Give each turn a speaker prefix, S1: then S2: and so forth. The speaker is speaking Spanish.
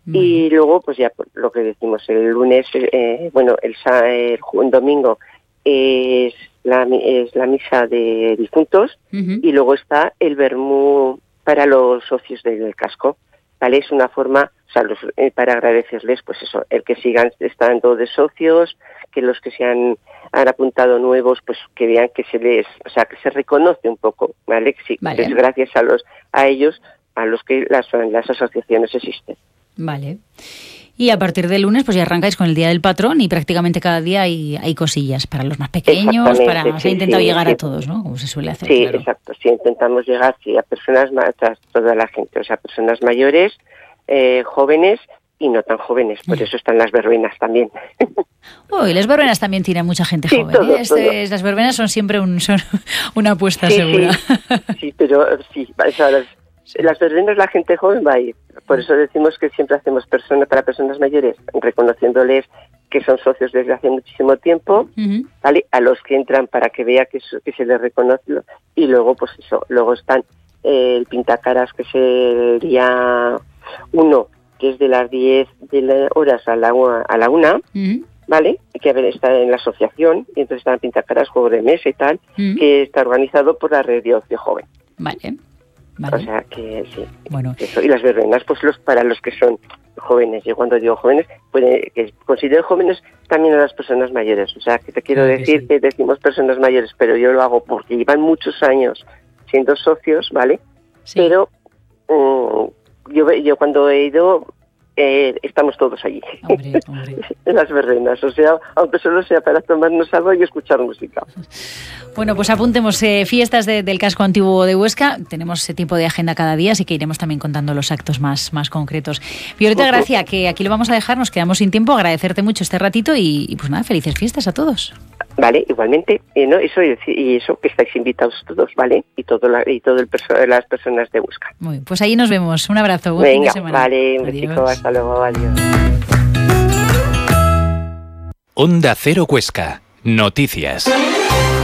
S1: Y luego, pues ya lo que decimos, el lunes, el domingo es la misa de difuntos, y luego está el vermú para los socios del casco, ¿vale? Es una forma, o sea, para agradecerles, pues eso, el que sigan estando de socios, que los que se han apuntado nuevos, pues que vean que que se reconoce un poco, ¿vale? Sí,
S2: Vale.
S1: es gracias a ellos a los que las asociaciones existen.
S2: Vale. Y a partir del lunes, pues ya arrancáis con el Día del Patrón y prácticamente cada día hay cosillas para los más pequeños, se ha intentado llegar a todos, ¿no? Como se suele hacer.
S1: Sí,
S2: claro.
S1: exacto. Sí, intentamos llegar a personas, a toda la gente, o sea, personas mayores, jóvenes y no tan jóvenes. Por eso están las verbenas también.
S2: Y las verbenas también tienen mucha gente joven.
S1: Todo.
S2: Las verbenas son siempre son una apuesta segura.
S1: Sí, pero sí, las verbenas la gente joven va a ir. Por eso decimos que siempre hacemos para personas mayores, reconociéndoles que son socios desde hace muchísimo tiempo, ¿vale? A los que entran para que vea que se les reconoce. Y luego, pues eso, luego están el pintacaras, que sería uno, que es de las 10 horas a la 1, ¿vale? Que está en la asociación, y entonces están pintacaras, juegos de mesa y tal, que está organizado por la red de ocio joven.
S2: Vale.
S1: O sea que sí.
S2: Bueno.
S1: Eso. Y las verbenas, pues para los que son jóvenes. Yo cuando digo jóvenes, que considero jóvenes también a las personas mayores. O sea, que te quiero decir que decimos personas mayores, pero yo lo hago porque llevan muchos años siendo socios, ¿vale? Sí. Pero yo cuando he ido, estamos todos allí.
S2: Hombre.
S1: En las verbenas. O sea, aunque solo sea para tomarnos algo y escuchar música.
S2: Bueno, pues apuntemos fiestas del casco antiguo de Huesca. Tenemos tiempo de agenda cada día, así que iremos también contando los actos más concretos. Violeta Gracia, que aquí lo vamos a dejar, nos quedamos sin tiempo. Agradecerte mucho este ratito y pues nada, felices fiestas a todos. Vale, igualmente, ¿no? Eso que estáis invitados todos, ¿vale? Y las personas de Huesca. Muy bien, pues ahí nos vemos. Un abrazo. Buen fin de semana. Vale, un besito, hasta luego, adiós.
S3: Onda Cero Huesca. Noticias.